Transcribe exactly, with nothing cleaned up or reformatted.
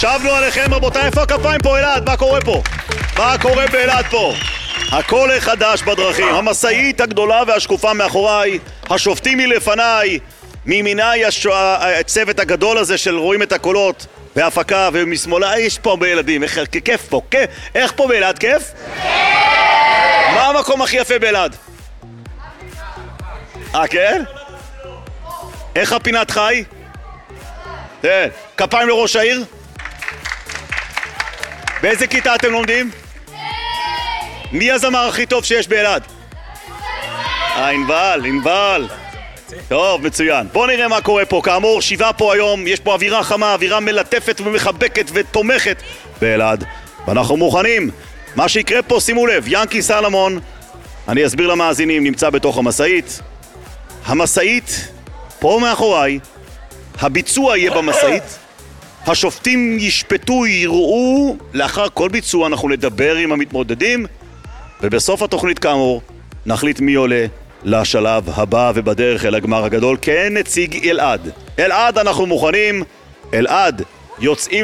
שבנו עליכם רבותיי, איפה הכפיים פה אלעד? מה קורה פה? מה קורה באלעד פה? הכל החדש בדרכים, המשאית הגדולה והשקופה מאחוריי, השופטים מלפניי, מימיניי הש... הצוות הגדול הזה של רואים את הקולות בהפקה, ומשמאלה יש פה בילדים, איך כיף פה, כיף. איך פה באלעד? כיף? כיף! מה המקום הכי יפה באלעד? אה, כן? איך הפינת חי? תראה, כפיים לראש העיר? באיזה כיתה אתם לומדים? מי הזמר הכי טוב שיש באלעד? אה, ענבל, ענבל. טוב, מצוין. בואו נראה מה קורה פה. כאמור, שבעה פה היום, יש פה אווירה חמה, אווירה מלטפת ומחבקת ותומכת באלעד. ואנחנו מוכנים. מה שיקרה פה, שימו לב, ינקי סלמון, אני אסביר למאזינים, נמצא בתוך המשאית. המשאית, פה מאחוריי, הביצוע יהיה במשאית. השופטים ישפטו, יראו, לאחר כל ביצוע אנחנו נדבר עם המתמודדים, ובסוף התוכנית כאמור נחליט מי עולה לשלב הבא ובדרך אל הגמר הגדול. כן, נציג אלעד. אלעד אנחנו מוכנים, אלעד יוצאים